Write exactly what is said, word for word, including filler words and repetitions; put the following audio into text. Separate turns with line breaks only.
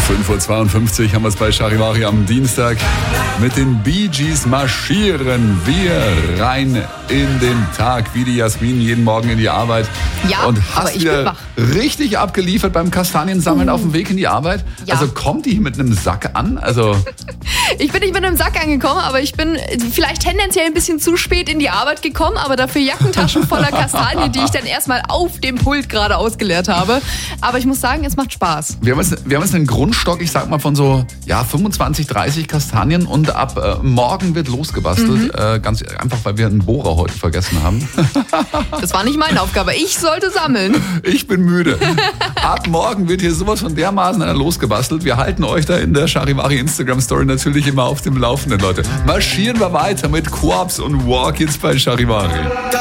fünf Uhr zweiundfünfzig haben wir es bei Charivari am Dienstag. Mit den Bee Gees marschieren wir rein in den Tag, wie die Jasmin jeden Morgen in die Arbeit.
Ja,
und
aber
hast
ich bin
wieder
wach.
richtig abgeliefert beim Kastaniensammeln
Uh.
auf dem Weg in die Arbeit.
Ja.
Also kommt die mit einem Sack an? Also
Ich bin nicht mit einem Sack angekommen, aber ich bin vielleicht tendenziell ein bisschen zu spät in die Arbeit gekommen, aber dafür Jackentaschen voller Kastanien, die ich dann erstmal auf dem Pult gerade ausgeleert habe. Aber ich muss sagen, es macht Spaß.
wir haben, jetzt, wir haben jetzt einen Grundstock, ich sag mal von so ja, fünfundzwanzig, dreißig Kastanien und ab äh, morgen wird losgebastelt.
Mhm.
Äh, ganz einfach, weil wir einen Bohrer heute vergessen haben.
Das war nicht meine Aufgabe. Ich sollte sammeln.
Ich bin müde. Ab morgen wird hier sowas von dermaßen einer losgebastelt. Wir halten euch da in der Charivari Instagram Story natürlich immer auf dem Laufenden, Leute. Marschieren wir weiter mit Quabs und Walk jetzt bei Charivari.